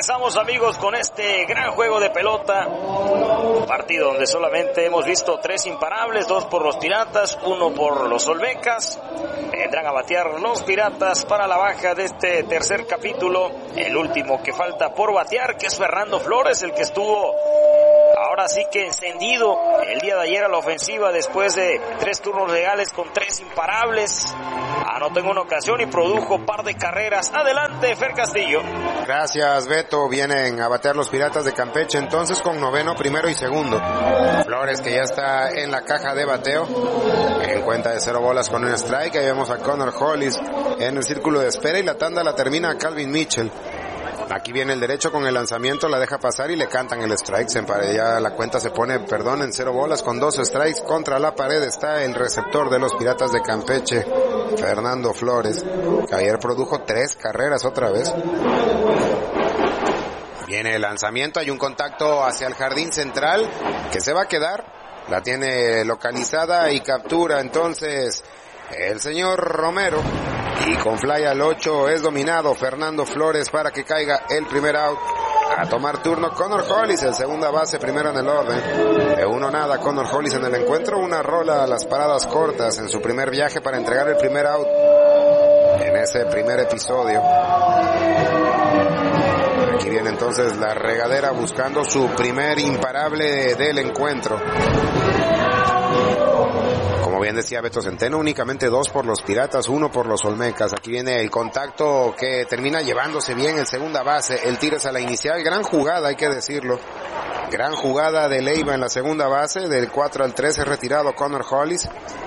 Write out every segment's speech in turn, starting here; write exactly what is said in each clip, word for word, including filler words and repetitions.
Regresamos, amigos, con este gran juego de pelota. Un partido donde solamente hemos visto tres imparables, dos por los Piratas, uno por los Olmecas. Vendrán a batear los Piratas para la baja de este tercer capítulo. El último que falta por batear, que es Fernando Flores, el que estuvo ahora sí que encendido el día de ayer a la ofensiva después de tres turnos legales con tres imparables. Anotó en una ocasión y produjo un par de carreras. Adelante, Fer Castillo. Gracias, Beto. Vienen a batear los Piratas de Campeche entonces con noveno, primero y segundo. Flores, que ya está en la caja de bateo, en cuenta de cero bolas con un strike. Ahí vemos a Connor Hollis en el círculo de espera y la tanda la termina Calvin Mitchell. Aquí viene el derecho con el lanzamiento, la deja pasar y le cantan el strike. Se empare, ya la cuenta se pone, perdón, en cero bolas con dos strikes. Contra la pared está el receptor de los Piratas de Campeche, Fernando Flores, que ayer produjo tres carreras otra vez. Viene el lanzamiento, hay un contacto hacia el jardín central que se va a quedar. La tiene localizada y captura entonces el señor Romero. Y con fly al ocho es dominado Fernando Flores para que caiga el primer out. A tomar turno Connor Hollis, el segunda base, primero en el orden. De uno nada, Connor Hollis en el encuentro. Una rola a las paradas cortas en su primer viaje para entregar el primer out en ese primer episodio. Aquí viene entonces la regadera buscando su primer imparable del encuentro. Como bien decía Beto Centeno, únicamente dos por los Piratas, uno por los Olmecas. Aquí viene el contacto que termina llevándose bien el segunda base. El tiro es a la inicial. Gran jugada, hay que decirlo. Gran jugada de Leiva en la segunda base. Del cuatro al tres es retirado Connor Hollis.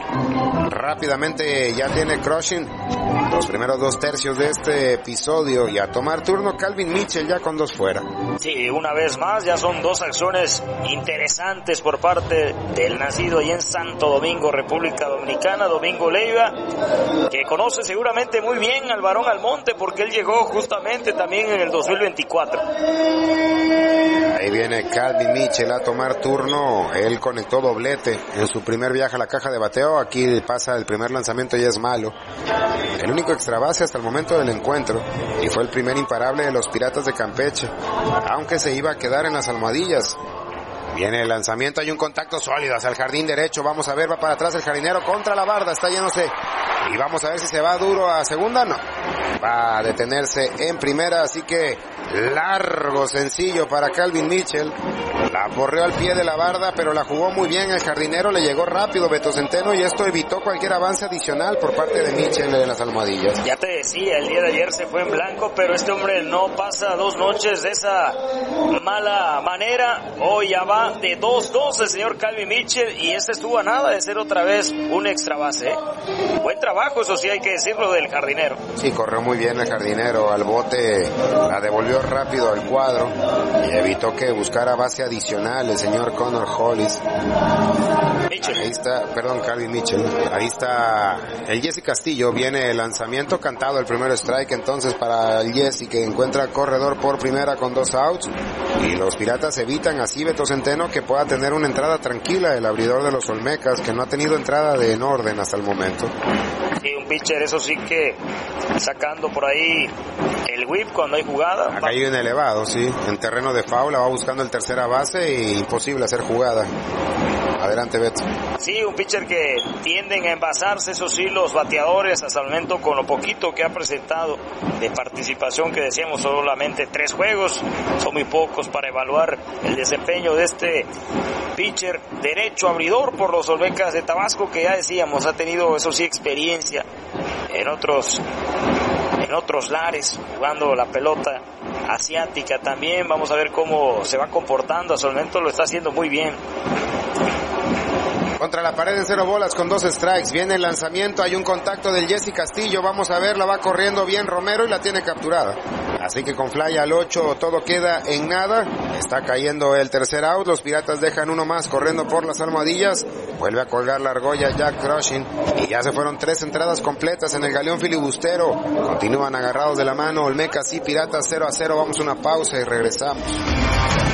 Rápidamente ya tiene Crushing los primeros dos tercios de este episodio. Y a tomar turno Calvin Mitchell ya con dos fuera. Sí, una vez más, ya son dos acciones interesantes por parte del nacido ahí en Santo Domingo, República Dominicana, Domingo Leiva, que conoce seguramente muy bien al Barón Almonte porque él llegó justamente también en el dos mil veinticuatro. Ahí viene Calvin Mitchell a tomar turno. Él conectó doblete en su primer viaje a la caja de bateo. Aquí pasa el primer lanzamiento y es malo. El único extra base hasta el momento del encuentro y fue el primer imparable de los Piratas de Campeche, aunque se iba a quedar en las almohadillas. Viene el lanzamiento, hay un contacto sólido hacia el jardín derecho. Vamos a ver, va para atrás el jardinero contra la barda, está yéndose. Y vamos a ver si se va duro a segunda, no. Va a detenerse en primera, así que largo, sencillo para Calvin Mitchell. La borreó al pie de la barda, pero la jugó muy bien el jardinero, le llegó rápido Beto Centeno y esto evitó cualquier avance adicional por parte de Mitchell de las almohadillas. Ya te decía, el día de ayer se fue en blanco, pero este hombre no pasa dos noches de esa mala manera. Hoy ya va de dos dos el señor Calvin Mitchell y este estuvo a nada de ser otra vez un extra base, ¿eh? Buen trabajo, eso sí hay que decirlo, del jardinero. Sí, corrió muy bien el jardinero al bote, la devolvió rápido al cuadro y evitó que buscara base adicional el señor Connor Hollis. Mitchell. Ahí está, perdón, Calvin Mitchell. Ahí está el Jesse Castillo, viene el lanzamiento cantado, el primer strike entonces para el Jesse, que encuentra corredor por primera con dos outs y los Piratas evitan así, Beto Centeno, que pueda tener una entrada tranquila el abridor de los Olmecas, que no ha tenido entrada de en orden hasta el momento. Sí, un pitcher, eso sí que sacando por ahí el whip cuando hay jugada. Ha caído en elevado, sí, en terreno de faula, va buscando el tercera base e imposible hacer jugada. Adelante, Beto. Sí, un pitcher que tienden a envasarse, eso sí, los bateadores hasta el momento con lo poquito que ha presentado de participación, que decíamos solamente tres juegos, son muy pocos para evaluar el desempeño de este pitcher derecho abridor por los Olmecas de Tabasco, que ya decíamos ha tenido, eso sí, experiencia en otros en otros lares, jugando la pelota asiática también. Vamos a ver cómo se va comportando, hasta el momento lo está haciendo muy bien. Contra la pared en cero bolas con dos strikes. Viene el lanzamiento, hay un contacto del Jesse Castillo. Vamos a ver, la va corriendo bien Romero y la tiene capturada. Así que con fly al ocho todo queda en nada. Está cayendo el tercer out. Los Piratas dejan uno más corriendo por las almohadillas. Vuelve a colgar la argolla Jack Crushing. Y ya se fueron tres entradas completas en el galeón filibustero. Continúan agarrados de la mano Olmecas y Piratas cero a cero. Vamos a una pausa y regresamos.